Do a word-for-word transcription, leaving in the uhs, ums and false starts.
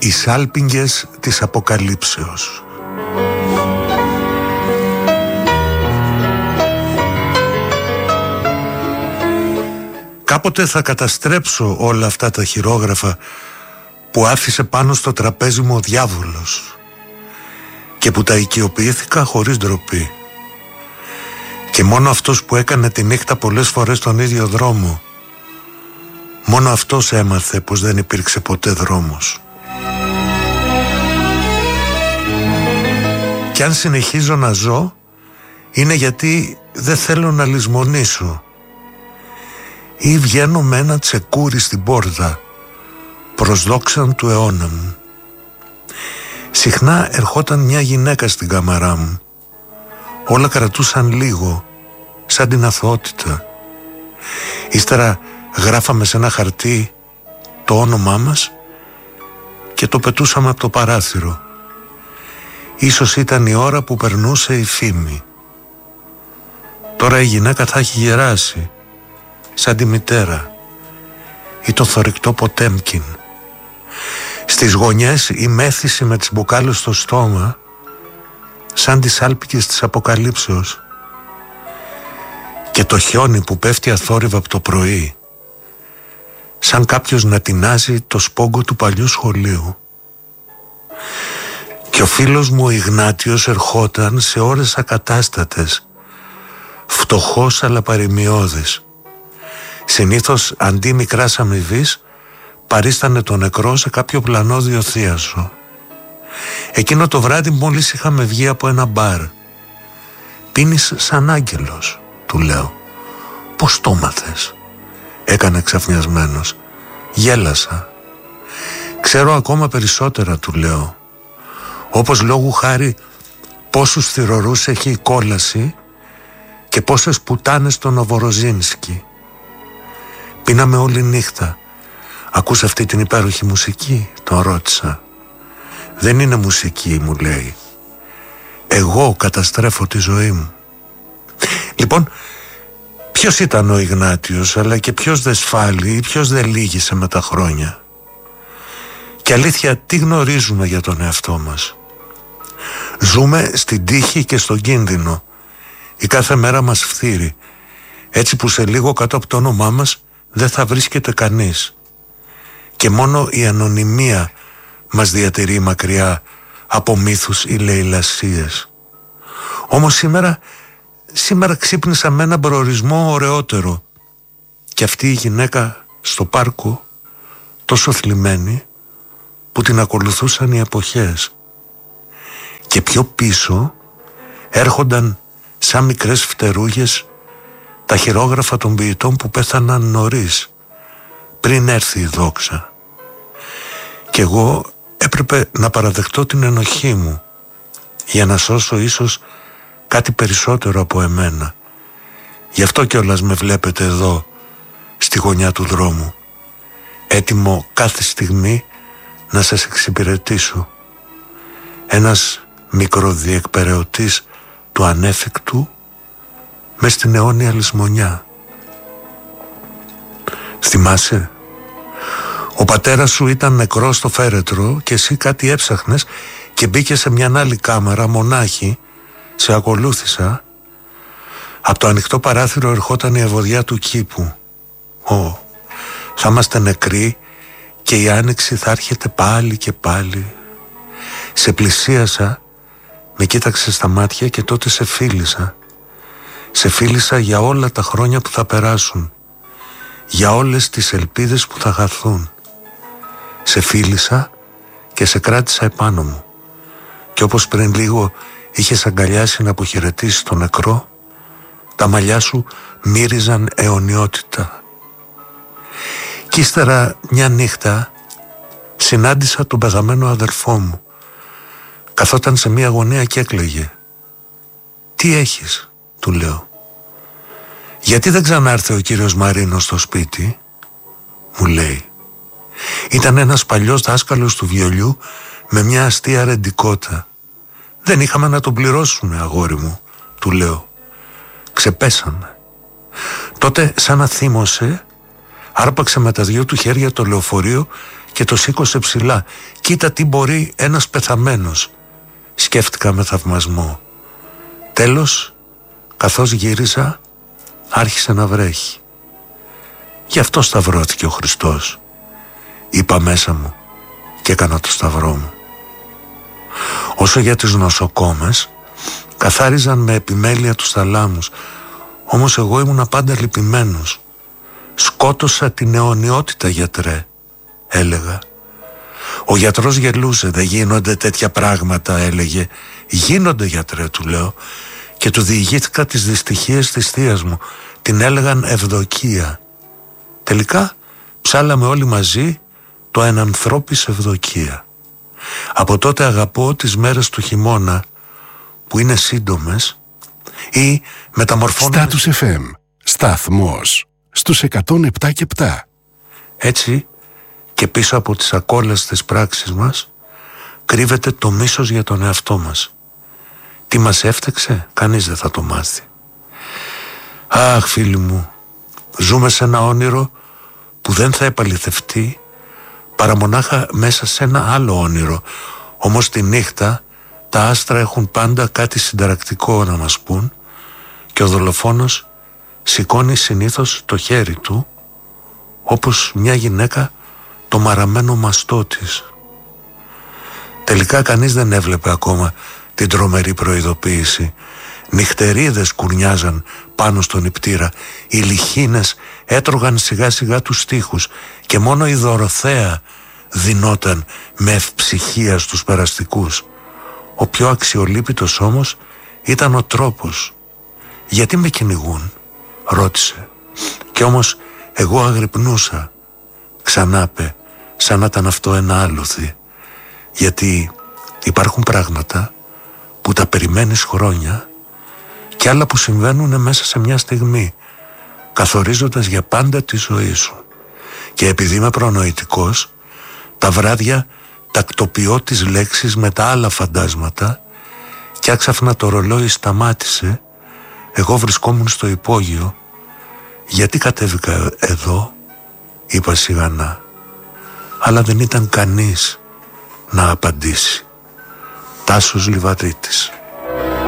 Οι σάλπιγγες της Αποκαλύψεως. Κάποτε θα καταστρέψω όλα αυτά τα χειρόγραφα που άφησε πάνω στο τραπέζι μου ο διάβολος και που τα οικειοποιήθηκα χωρίς ντροπή. Και μόνο αυτός που έκανε τη νύχτα πολλές φορές τον ίδιο δρόμο, μόνο αυτός έμαθε πως δεν υπήρξε ποτέ δρόμος. Κι αν συνεχίζω να ζω, είναι γιατί δεν θέλω να λησμονήσω. Ή βγαίνω με ένα τσεκούρι στην πόρτα, προς δόξαν του αιώνα μου. Συχνά ερχόταν μια γυναίκα στην κάμαρά μου. Όλα κρατούσαν λίγο, σαν την αθωότητα. Ύστερα γράφαμε σε ένα χαρτί το όνομά μας και το πετούσαμε από το παράθυρο. Ίσως ήταν η ώρα που περνούσε η φήμη. Τώρα η γυναίκα θα έχει γεράσει, σαν τη μητέρα ή το θωρηκτό Ποτέμκιν. Στις γωνιές η μέθηση με τις μπουκάλες στο στόμα, σαν τις σάλπικες της Αποκαλύψεως. Και το χιόνι που πέφτει αθόρυβα από το πρωί, σαν κάποιος να τεινάζει το σπόγκο του παλιού σχολείου. Και ο φίλος μου ο Ιγνάτιος ερχόταν σε ώρες ακατάστατες, φτωχός αλλά παρημιώδης. Συνήθως αντί μικράς αμοιβής παρίστανε τον νεκρό σε κάποιο πλανόδιο θίασο. Εκείνο το βράδυ μόλις είχαμε βγει από ένα μπαρ. «Πίνεις σαν άγγελος», του λέω. «Πώς το μάθες?» έκανε ξαφνιασμένος. Γέλασα. «Ξέρω ακόμα περισσότερα», του λέω. «Όπως λόγου χάρη πόσους θυρωρούς έχει η κόλαση και πόσες πουτάνες τον Νοβοροζίνσκι. Πίναμε όλη νύχτα. Ακούς αυτή την υπέροχη μουσική?» τον ρώτησα. «Δεν είναι μουσική», μου λέει. «Εγώ καταστρέφω τη ζωή μου». Λοιπόν, ποιος ήταν ο Ιγνάτιος, αλλά και ποιος δεν σφάλει ή ποιος δεν λύγησε με τα χρόνια? Και αλήθεια, τι γνωρίζουμε για τον εαυτό μας? Ζούμε στην τύχη και στον κίνδυνο. Η κάθε μέρα μας φθείρει, έτσι που σε λίγο κάτω από το όνομά μας δεν θα βρίσκεται κανείς. Και μόνο η ανωνυμία μας διατηρεί μακριά από μύθους ή λαιλασίες. Όμως σήμερα, σήμερα ξύπνησα με έναν προορισμό ωραιότερο. Και αυτή η γυναίκα στο πάρκο, τόσο θλιμμένη, που την ακολουθούσαν οι εποχές. Και πιο πίσω έρχονταν σαν μικρές φτερούγες τα χειρόγραφα των ποιητών που πέθαναν νωρίς, πριν έρθει η δόξα. Κι εγώ έπρεπε να παραδεχτώ την ενοχή μου για να σώσω ίσως κάτι περισσότερο από εμένα. Γι' αυτό κιόλας με βλέπετε εδώ, στη γωνιά του δρόμου, έτοιμο κάθε στιγμή να σας εξυπηρετήσω. Ένας μικροδιεκπεραιωτής του ανέφικτου μες στην αιώνια λησμονιά. Θυμάσαι? Ο πατέρας σου ήταν νεκρός στο φέρετρο και εσύ κάτι έψαχνες και μπήκε σε μια άλλη κάμαρα μονάχη. Σε ακολούθησα. Από το ανοιχτό παράθυρο ερχόταν η ευωδιά του κήπου. Ω, θα είμαστε νεκροί και η άνοιξη θα έρχεται πάλι και πάλι. Σε πλησίασα, με κοίταξε στα μάτια και τότε σε φίλησα. Σε φίλησα για όλα τα χρόνια που θα περάσουν, για όλες τις ελπίδες που θα χαθούν. Σε φίλησα και σε κράτησα επάνω μου. Και όπως πριν λίγο είχες αγκαλιάσει να αποχαιρετήσεις τον νεκρό, τα μαλλιά σου μύριζαν αιωνιότητα. Κι ύστερα μια νύχτα συνάντησα τον πεθαμένο αδερφό μου. Καθόταν σε μια γωνία και έκλαιγε. «Τι έχεις?» του λέω. «Γιατί δεν ξανάρθε ο κύριος Μαρίνος στο σπίτι?» μου λέει. Ήταν ένας παλιός δάσκαλος του βιολιού με μια αστεία ρεντικότα. «Δεν είχαμε να τον πληρώσουμε, αγόρι μου», του λέω. «Ξεπέσαμε». Τότε σαν να θύμωσε, άρπαξε με τα δυο του χέρια το λεωφορείο και το σήκωσε ψηλά. «Κοίτα τι μπορεί ένας πεθαμένος», σκέφτηκα με θαυμασμό. Τέλος, καθώς γύριζα, άρχισε να βρέχει. «Γι' αυτό σταυρώθηκε ο Χριστός», είπα μέσα μου και έκανα το σταυρό μου. Όσο για τις νοσοκόμες, καθάριζαν με επιμέλεια τους θαλάμους, όμως εγώ ήμουνα πάντα λυπημένος. «Σκότωσα την αιωνιότητα, γιατρέ», έλεγα. Ο γιατρός γελούσε. «Δεν γίνονται τέτοια πράγματα», έλεγε. «Γίνονται, γιατρέ», του λέω, και του διηγήθηκα τις δυστυχίες της θείας μου. Την έλεγαν Ευδοκία. Τελικά ψάλαμε όλοι μαζί το «Ενανθρώπης Ευδοκία». Από τότε αγαπώ τις μέρες του χειμώνα που είναι σύντομες ή μεταμορφώνουν. Στάτους εφ εμ, σταθμός στους εκατόν επτά και επτά. Έτσι και πίσω από τις ακόλαστες πράξεις μας κρύβεται το μίσος για τον εαυτό μας. Τι μας έφτεξε, κανείς δεν θα το μάθει. Αχ, φίλοι μου, ζούμε σε ένα όνειρο που δεν θα επαληθευτεί παρά μονάχα μέσα σε ένα άλλο όνειρο. Όμως τη νύχτα τα άστρα έχουν πάντα κάτι συνταρακτικό να μας πούν και ο δολοφόνος σηκώνει συνήθως το χέρι του όπως μια γυναίκα το μαραμένο μαστό της. Τελικά κανείς δεν έβλεπε ακόμα την τρομερή προειδοποίηση. Νυχτερίδες κουρνιάζαν πάνω στον υπτήρα, οι λιχίνες έτρωγαν σιγά σιγά τους στίχους και μόνο η Δωροθέα δινόταν με ευψυχία στους περαστικούς. Ο πιο αξιολύπητος όμως ήταν ο τρόπος. «Γιατί με κυνηγούν?» ρώτησε. «Κι όμως εγώ αγρυπνούσα», ξανάπε, σαν να ήταν αυτό ένα άλοθη. «Γιατί υπάρχουν πράγματα που τα περιμένεις χρόνια και άλλα που συμβαίνουν μέσα σε μια στιγμή, καθορίζοντας για πάντα τη ζωή σου. Και επειδή είμαι προνοητικός, τα βράδια τακτοποιώ τις λέξεις με τα άλλα φαντάσματα και άξαφνα το ρολόι σταμάτησε. Εγώ βρισκόμουν στο υπόγειο. «Γιατί κατέβηκα εδώ?» είπα σιγανά. Αλλά δεν ήταν κανείς να απαντήσει. Τάσος Λιβαδίτης.